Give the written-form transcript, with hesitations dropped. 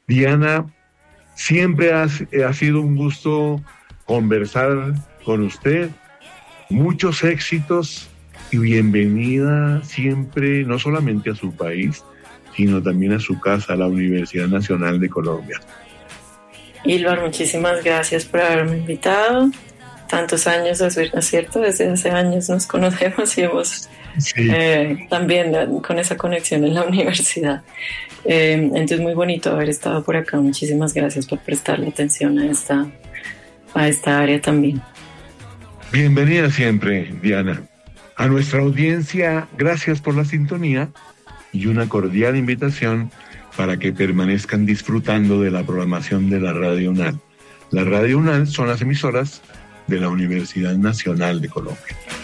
Diana, siempre ha sido un gusto conversar con usted. Muchos éxitos y bienvenida siempre, no solamente a su país, sino también a su casa, a la Universidad Nacional de Colombia. Ilvar, muchísimas gracias por haberme invitado. Tantos años, ¿es cierto? Desde hace años nos conocemos y hemos también con esa conexión en la universidad. Entonces, muy bonito haber estado por acá. Muchísimas gracias por prestarle atención a esta área también. Bienvenida siempre, Diana. A nuestra audiencia, gracias por la sintonía y una cordial invitación para que permanezcan disfrutando de la programación de la Radio UNAL. La Radio UNAL son las emisoras de la Universidad Nacional de Colombia.